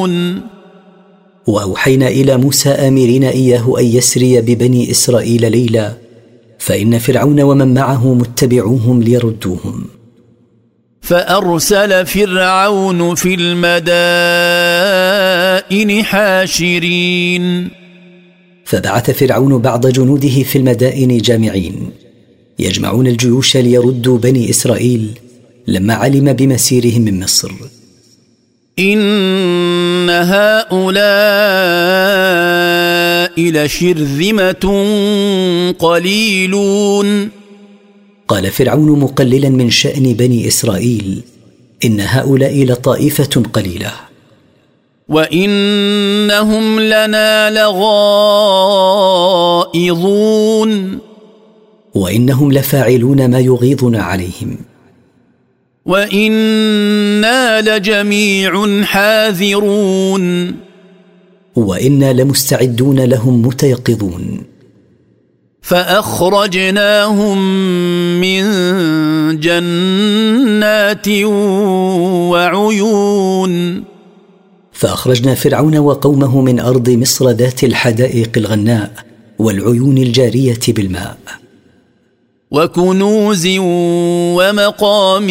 وأوحينا إلى موسى آمرين إياه أن يسري ببني إسرائيل ليلا، فإن فرعون ومن معه متبعوهم ليردوهم. فأرسل فرعون في المدائن حاشرين، فبعث فرعون بعض جنوده في المدائن جامعين يجمعون الجيوش ليردوا بني إسرائيل لما علم بمسيرهم من مصر. إن هؤلاء لشرذمة قليلون، قال فرعون مقللا من شأن بني إسرائيل: إن هؤلاء لطائفة قليلة، وإنهم لنا لغائظون، وإنهم لفاعلون ما يغيظنا عليهم، وإنا لجميع حاذرون، وإنا لمستعدون لهم متيقظون. فأخرجناهم من جنات وعيون، فأخرجنا فرعون وقومه من أرض مصر ذات الحدائق الغناء والعيون الجارية بالماء، وكنوز ومقام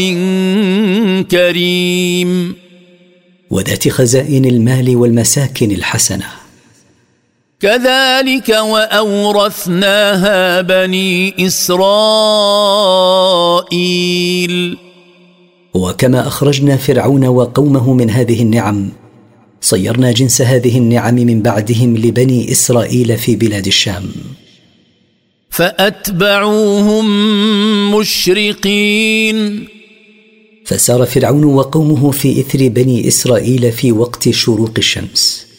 كريم، وذات خزائن المال والمساكن الحسنة. كذلك وأورثناها بني إسرائيل، وكما أخرجنا فرعون وقومه من هذه النعم، صيرنا جنس هذه النعم من بعدهم لبني إسرائيل في بلاد الشام. فأتبعوهم مشرقين، فسار فرعون وقومه في إثر بني إسرائيل في وقت شروق الشمس.